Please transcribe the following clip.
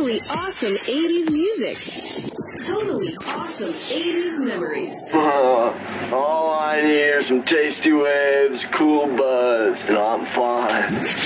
totally awesome 80s music. Totally awesome 80s memories. All I need are some tasty waves, cool buzz, and I'm fine.